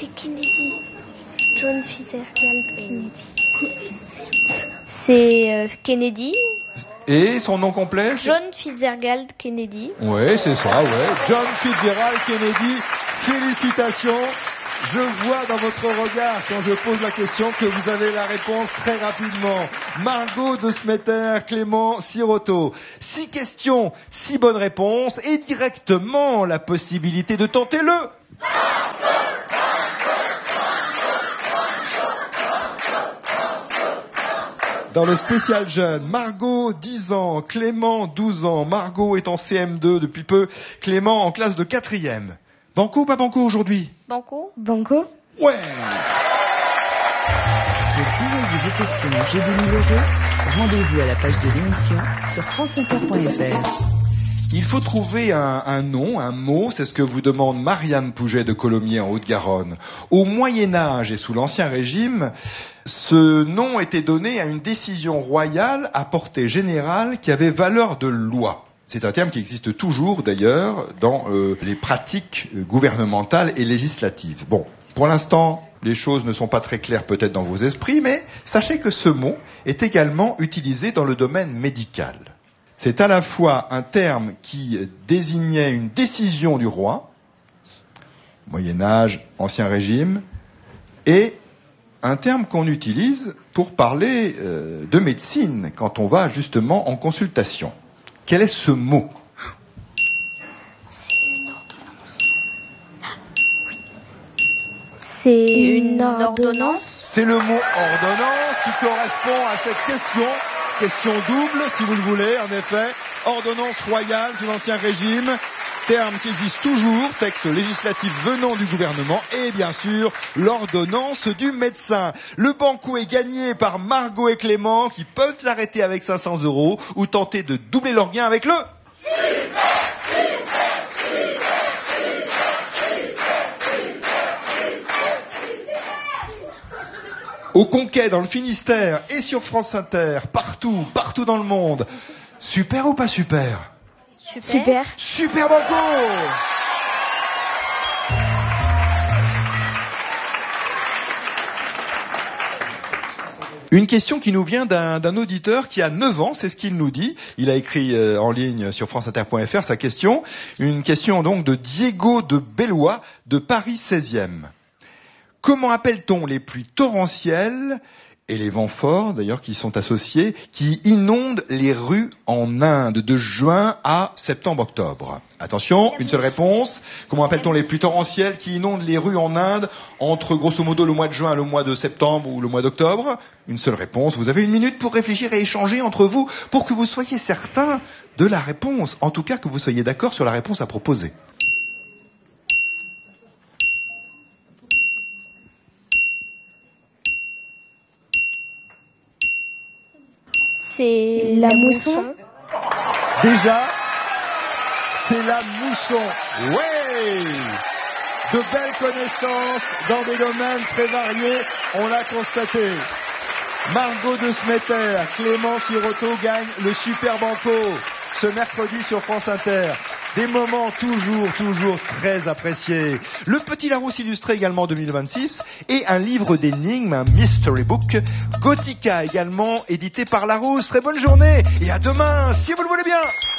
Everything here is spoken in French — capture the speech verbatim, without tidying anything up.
c'est Kennedy. John Fitzgerald Kennedy. C'est euh, Kennedy. Et son nom complet? John Fitzgerald Kennedy. Oui, c'est ça, ouais. John Fitzgerald Kennedy. Félicitations. Je vois dans votre regard, quand je pose la question, que vous avez la réponse très rapidement. Margot de Smetter, Clément Sirotto. Six questions, six bonnes réponses, et directement la possibilité de tenter le... Dans le spécial jeune, Margot, dix ans, Clément, douze ans. Margot est en C M deux depuis peu, Clément en classe de quatrième. Banco ou pas banco aujourd'hui? Banco. Banco. Ouais. Pour poser vos questions au jeu des mille euros, rendez-vous à la page de l'émission sur franceinter point f r. Il faut trouver un, un nom, un mot, c'est ce que vous demande Marianne Pouget de Colomiers en Haute-Garonne. Au Moyen-Âge et sous l'Ancien Régime, ce nom était donné à une décision royale à portée générale qui avait valeur de loi. C'est un terme qui existe toujours d'ailleurs dans euh, les pratiques gouvernementales et législatives. Bon, pour l'instant, les choses ne sont pas très claires peut-être dans vos esprits, mais sachez que ce mot est également utilisé dans le domaine médical. C'est à la fois un terme qui désignait une décision du roi, Moyen-Âge, Ancien Régime, et un terme qu'on utilise pour parler euh, de médecine quand on va justement en consultation. Quel est ce mot? C'est une ordonnance. C'est une ordonnance. C'est le mot ordonnance qui correspond à cette question. Question double, si vous le voulez, en effet. Ordonnance royale sous l'Ancien Régime. Terme qui existe toujours, texte législatif venant du gouvernement, et bien sûr, l'ordonnance du médecin. Le banco est gagné par Margot et Clément, qui peuvent s'arrêter avec cinq cents euros, ou tenter de doubler leur gain avec le... Au Conquet, dans le Finistère, et sur France Inter, partout, partout dans le monde. Super ou pas super? Super. Super banco! Une question qui nous vient d'un, d'un auditeur qui a neuf ans, c'est ce qu'il nous dit. Il a écrit euh, en ligne sur franceinter point f r sa question. Une question donc de Diego de Bellois de Paris seizième. Comment appelle-t-on les pluies torrentielles et les vents forts, d'ailleurs, qui sont associés, qui inondent les rues en Inde de juin à septembre-octobre? Attention, une seule réponse. Comment appelle-t-on les pluies torrentielles qui inondent les rues en Inde entre, grosso modo, le mois de juin et le mois de septembre ou le mois d'octobre? Une seule réponse. Vous avez une minute pour réfléchir et échanger entre vous pour que vous soyez certain de la réponse. En tout cas, que vous soyez d'accord sur la réponse à proposer. C'est La la mousson. mousson. Déjà, c'est la mousson. Ouais! De belles connaissances dans des domaines très variés, on l'a constaté. Margot de Smetter, Clément Sirotto gagne le Super Banco ce mercredi sur France Inter. Des moments toujours, toujours très appréciés. Le Petit Larousse illustré également deux mille vingt-six et un livre d'énigmes, un mystery book, Gothica également, édité par Larousse. Très bonne journée et à demain, si vous le voulez bien.